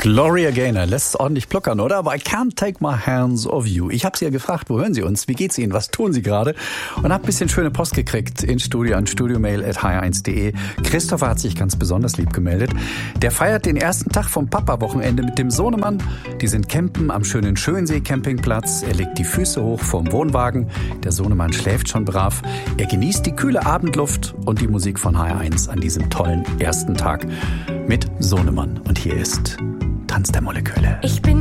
Gloria Gaynor lässt ordentlich pluckern, oder? Aber I can't take my hands off you. Ich habe Sie ja gefragt, wo hören Sie uns? Wie geht's Ihnen? Was tun Sie gerade? Und habe ein bisschen schöne Post gekriegt ins Studio an studiomail@hr1.de. Christopher hat sich ganz besonders lieb gemeldet. Der feiert den ersten Tag vom Papa-Wochenende mit dem Sohnemann. Die sind campen am schönen Schönsee-Campingplatz. Er legt die Füße hoch vorm Wohnwagen. Der Sohnemann schläft schon brav. Er genießt die kühle Abendluft und die Musik von HR1 an diesem tollen ersten Tag mit Sohnemann. Und hier ist Tanz der Moleküle. Ich bin